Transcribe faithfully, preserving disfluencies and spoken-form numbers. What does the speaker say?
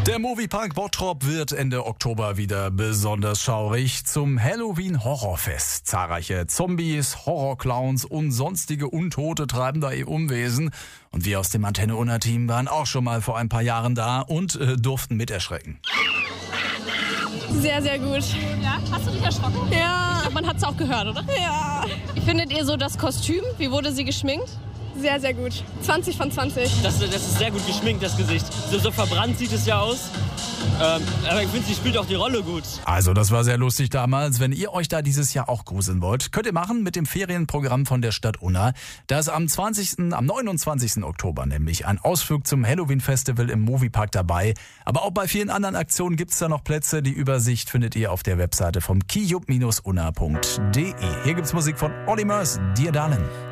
Der Moviepark Bottrop wird Ende Oktober wieder besonders schaurig zum Halloween-Horrorfest. Zahlreiche Zombies, Horrorclowns und sonstige Untote treiben da ihr Unwesen. Und wir aus dem Antenne-Unna-Team waren auch schon mal vor ein paar Jahren da und äh, durften mit erschrecken. Sehr, sehr gut. Ja, hast du dich erschrocken? Ja. Ich glaube, man hat es auch gehört, oder? Ja. Wie findet ihr so das Kostüm? Wie wurde sie geschminkt? Sehr, sehr gut. zwanzig von zwanzig. Das, das ist sehr gut geschminkt, das Gesicht. So, so verbrannt sieht es ja aus. Ähm, aber ich finde, sie spielt auch die Rolle gut. Also das war sehr lustig damals. Wenn ihr euch da dieses Jahr auch gruseln wollt, könnt ihr machen mit dem Ferienprogramm von der Stadt Unna. Da ist am zwanzigsten, am neunundzwanzigsten Oktober nämlich ein Ausflug zum Halloween-Festival im Moviepark dabei. Aber auch bei vielen anderen Aktionen gibt's da noch Plätze. Die Übersicht findet ihr auf der Webseite vom kiyub Bindestrich unna punkt de. Hier gibt's Musik von Olli Murs, Dear Darling.